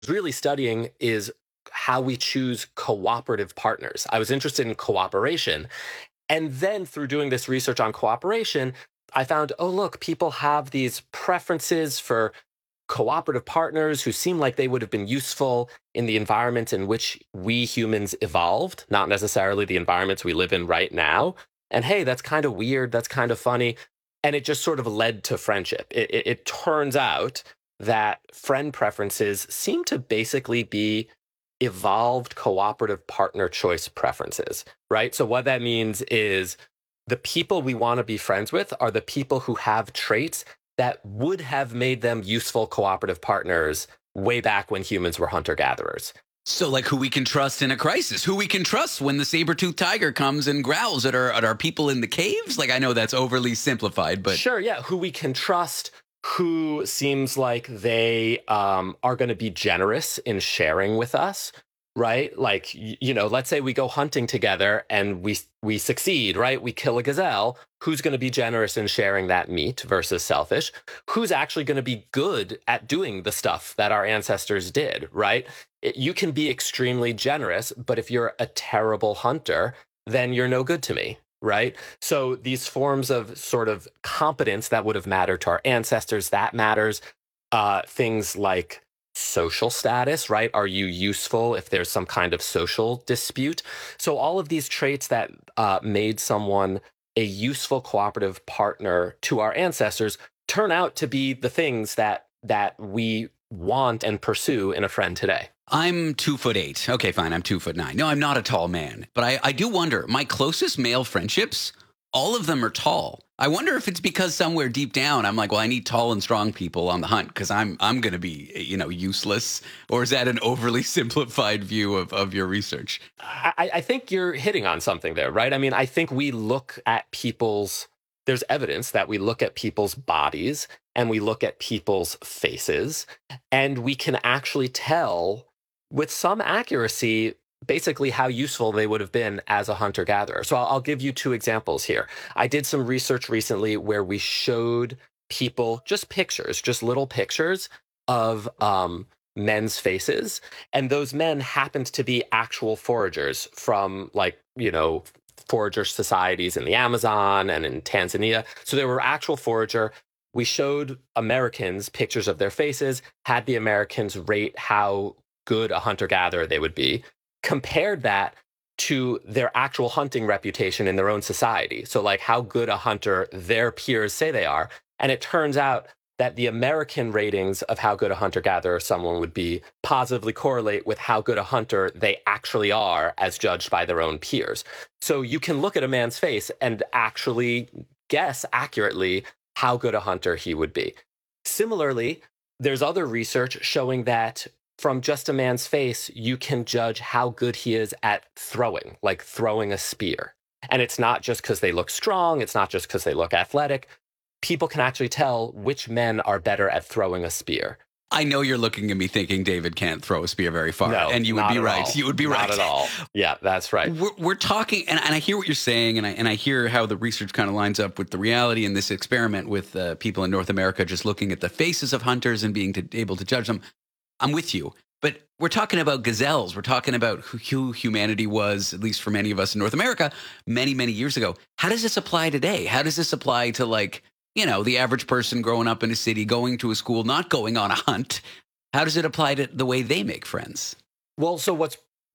really studying is how we choose cooperative partners. I was interested in cooperation. And then through doing this research on cooperation, I found, oh, look, people have these preferences for cooperative partners who seem like they would have been useful in the environment in which we humans evolved, not necessarily the environments we live in right now. And hey, that's kind of weird. That's kind of funny. And it just sort of led to friendship. It turns out that friend preferences seem to basically be evolved cooperative partner choice preferences, right? So what that means is the people we want to be friends with are the people who have traits that would have made them useful cooperative partners way back when humans were hunter gatherers. So, like, who we can trust in a crisis, who we can trust when the saber-toothed tiger comes and growls at our people in the caves. Like, I know that's overly simplified, but sure, yeah, who we can trust, who seems like they are going to be generous in sharing with us, right? Like, let's say we go hunting together and we succeed, right? We kill a gazelle. Who's going to be generous in sharing that meat versus selfish? Who's actually going to be good at doing the stuff that our ancestors did, right? You can be extremely generous, but if you're a terrible hunter, then you're no good to me, right? So these forms of sort of competence that would have mattered to our ancestors, that matters. Things like social status, right? Are you useful if there's some kind of social dispute? So all of these traits that made someone a useful cooperative partner to our ancestors turn out to be the things that we want and pursue in a friend today. I'm 2'8". Okay, fine. I'm 2'9". No, I'm not a tall man, but I do wonder, my closest male friendships, all of them are tall. I wonder if it's because somewhere deep down, I'm like, well, I need tall and strong people on the hunt because I'm going to be, useless. Or is that an overly simplified view of your research? I think you're hitting on something there, right? I mean, I think there's evidence that we look at people's bodies and we look at people's faces, and we can actually tell with some accuracy basically how useful they would have been as a hunter-gatherer. So I'll give you two examples here. I did some research recently where we showed people just pictures, just little pictures of men's faces. And those men happened to be actual foragers from forager societies in the Amazon and in Tanzania. So they were actual forager. We showed Americans pictures of their faces, had the Americans rate how good a hunter-gatherer they would be, compared that to their actual hunting reputation in their own society. So like how good a hunter their peers say they are. And it turns out that the American ratings of how good a hunter-gatherer someone would be positively correlate with how good a hunter they actually are as judged by their own peers. So you can look at a man's face and actually guess accurately how good a hunter he would be. Similarly, there's other research showing that from just a man's face, you can judge how good he is at throwing, like throwing a spear. And it's not just because they look strong. It's not just because they look athletic. People can actually tell which men are better at throwing a spear. I know you're looking at me thinking David can't throw a spear very far. No, and you would be right. All. You would be right. Not at all. Yeah, that's right. We're talking, and I hear what you're saying, and I hear how the research kind of lines up with the reality in this experiment with people in North America just looking at the faces of hunters and being able to judge them. I'm with you. But we're talking about gazelles. We're talking about who humanity was, at least for many of us in North America, many, many years ago. How does this apply today? How does this apply to, the average person growing up in a city, going to a school, not going on a hunt? How does it apply to the way they make friends? Well, so what's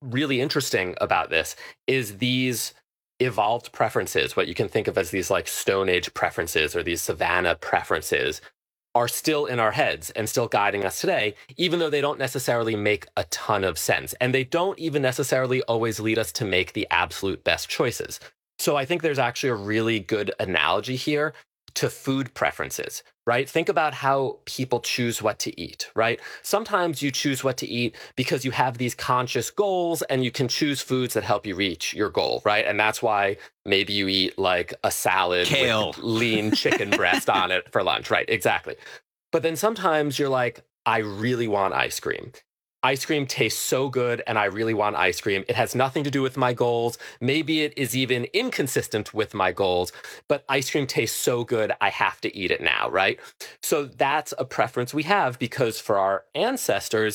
really interesting about this is these evolved preferences, what you can think of as these like Stone Age preferences or these savanna preferences, are still in our heads and still guiding us today, even though they don't necessarily make a ton of sense. And they don't even necessarily always lead us to make the absolute best choices. So I think there's actually a really good analogy here to food preferences, right? Think about how people choose what to eat, right? Sometimes you choose what to eat because you have these conscious goals and you can choose foods that help you reach your goal, right? And that's why maybe you eat like a salad Kale. with lean chicken breast on it for lunch, right? Exactly. But then sometimes you're like, I really want ice cream. Ice cream tastes so good and I really want ice cream. It has nothing to do with my goals. Maybe it is even inconsistent with my goals, but ice cream tastes so good, I have to eat it now, right? So that's a preference we have because for our ancestors,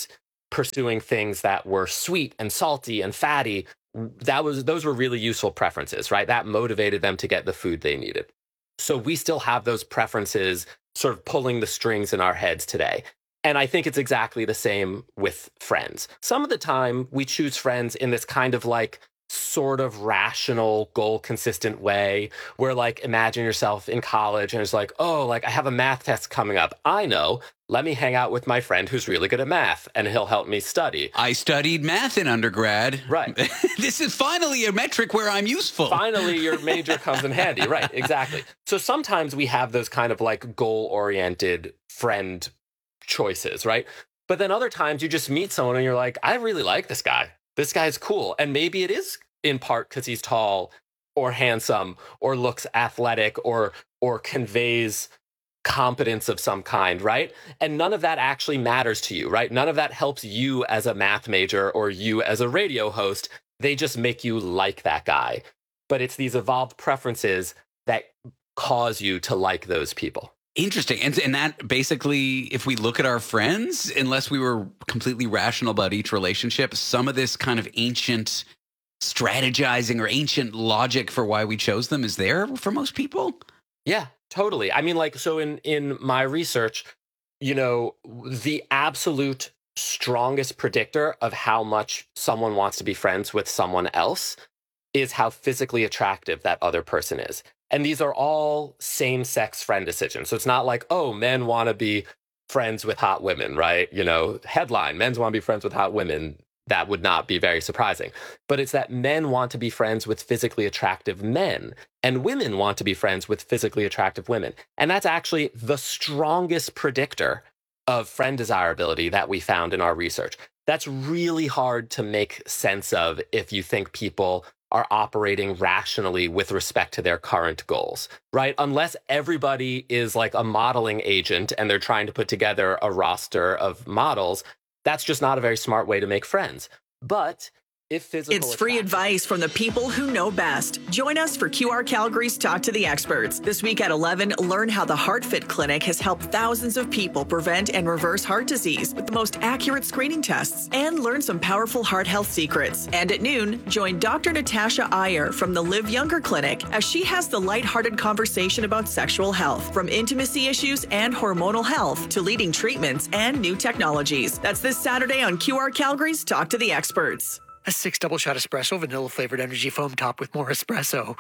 pursuing things that were sweet and salty and fatty, those were really useful preferences, right? That motivated them to get the food they needed. So we still have those preferences sort of pulling the strings in our heads today. And I think it's exactly the same with friends. Some of the time we choose friends in this kind of like sort of rational, goal consistent way where like imagine yourself in college and it's like, oh, like I have a math test coming up. I know. Let me hang out with my friend who's really good at math and he'll help me study. I studied math in undergrad. Right. This is finally a metric where I'm useful. Finally, your major comes in handy. Right. Exactly. So sometimes we have those kind of like goal-oriented friend choices, right? But then other times you just meet someone and you're like, I really like this guy. This guy's cool. And maybe it is in part because he's tall or handsome or looks athletic or conveys competence of some kind, right? And none of that actually matters to you, right? None of that helps you as a math major or you as a radio host. They just make you like that guy. But it's these evolved preferences that cause you to like those people. Interesting. And that basically, if we look at our friends, unless we were completely rational about each relationship, some of this kind of ancient strategizing or ancient logic for why we chose them is there for most people. Yeah, totally. I mean, like, so in my research, you know, the absolute strongest predictor of how much someone wants to be friends with someone else is how physically attractive that other person is. And these are all same-sex friend decisions. So it's not like, oh, men want to be friends with hot women, right? You know, headline, men want to be friends with hot women. That would not be very surprising. But it's that men want to be friends with physically attractive men, and women want to be friends with physically attractive women. And that's actually the strongest predictor of friend desirability that we found in our research. That's really hard to make sense of if you think people are operating rationally with respect to their current goals, right? Unless everybody is like a modeling agent and they're trying to put together a roster of models, that's just not a very smart way to make friends. But if physical It's free advice from the people who know best. Join us for QR Calgary's Talk to the Experts. This week at 11, learn how the HeartFit Clinic has helped thousands of people prevent and reverse heart disease with the most accurate screening tests, and learn some powerful heart health secrets. And at noon, join Dr. Natasha Iyer from the Live Younger Clinic as she has the lighthearted conversation about sexual health, from intimacy issues and hormonal health to leading treatments and new technologies. That's this Saturday on QR Calgary's Talk to the Experts. A 6 double-shot espresso, vanilla-flavored energy foam top with more espresso.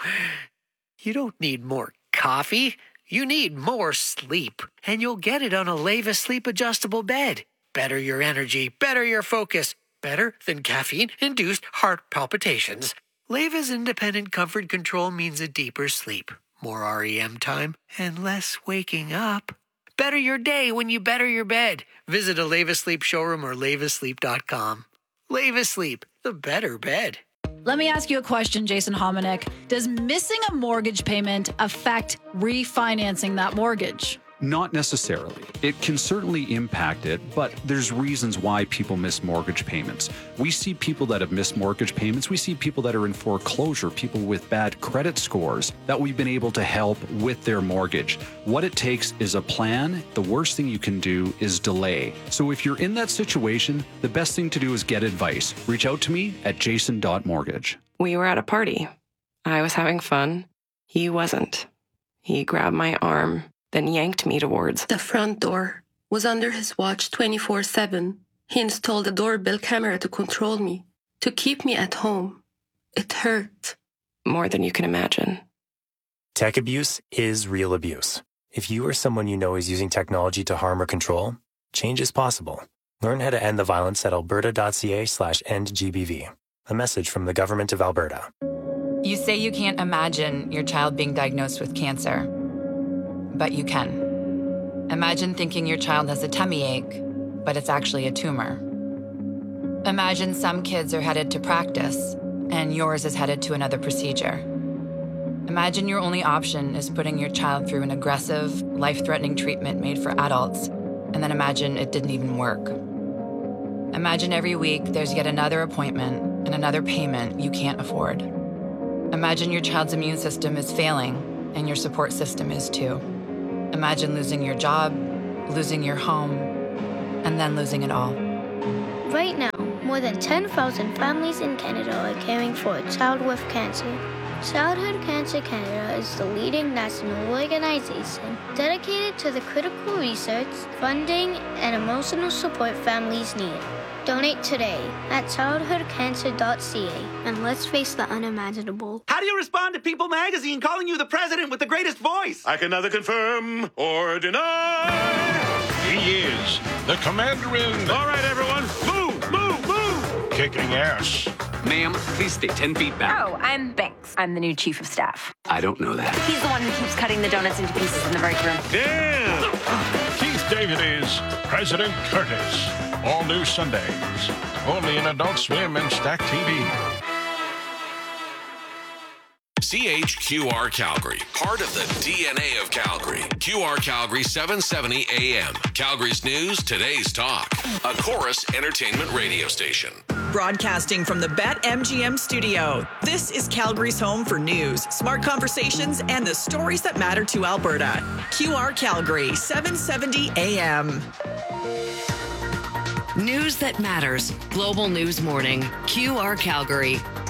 You don't need more coffee. You need more sleep. And you'll get it on a Leva Sleep Adjustable Bed. Better your energy, better your focus. Better than caffeine-induced heart palpitations. Leva's independent comfort control means a deeper sleep, more REM time, and less waking up. Better your day when you better your bed. Visit a Leva Sleep showroom or levasleep.com. Leva Sleep, the better bed. Let me ask you a question, Jason Hominick. Does missing a mortgage payment affect refinancing that mortgage? Not necessarily. It can certainly impact it, but there's reasons why people miss mortgage payments. We see people that have missed mortgage payments. We see people that are in foreclosure, people with bad credit scores that we've been able to help with their mortgage. What it takes is a plan. The worst thing you can do is delay. So if you're in that situation, the best thing to do is get advice. Reach out to me at jason.mortgage. We were at a party. I was having fun. He wasn't. He grabbed my arm, then yanked me towards the front door. Was under his watch 24/7. He installed a doorbell camera to control me, to keep me at home. It hurt. More than you can imagine. Tech abuse is real abuse. If you or someone you know is using technology to harm or control, change is possible. Learn how to end the violence at alberta.ca/endgbv. A message from the Government of Alberta. You say you can't imagine your child being diagnosed with cancer. But you can. Imagine thinking your child has a tummy ache, but it's actually a tumor. Imagine some kids are headed to practice, and yours is headed to another procedure. Imagine your only option is putting your child through an aggressive, life-threatening treatment made for adults, and then imagine it didn't even work. Imagine every week there's yet another appointment and another payment you can't afford. Imagine your child's immune system is failing, and your support system is too. Imagine losing your job, losing your home, and then losing it all. Right now, more than 10,000 families in Canada are caring for a child with cancer. Childhood Cancer Canada is the leading national organization dedicated to the critical research, funding, and emotional support families need. Donate today at childhoodcancer.ca and let's face the unimaginable. How do you respond to People magazine calling you the president with the greatest voice? I can neither confirm or deny. He is the commander-in. All right, everyone, move! Kicking ass. Ma'am, please stay 10 feet back. Oh, I'm Banks. I'm the new chief of staff. I don't know that. He's the one who keeps cutting the donuts into pieces in the break room. Damn! Keith David is President Curtis. All new Sundays. Only in Adult Swim and Stack TV. CHQR Calgary, part of the DNA of Calgary. QR Calgary 770 AM. Calgary's news, today's talk. A Chorus Entertainment radio station. Broadcasting from the BetMGM studio, this is Calgary's home for news, smart conversations, and the stories that matter to Alberta. QR Calgary 770 AM. News that matters. Global News Morning. QR Calgary.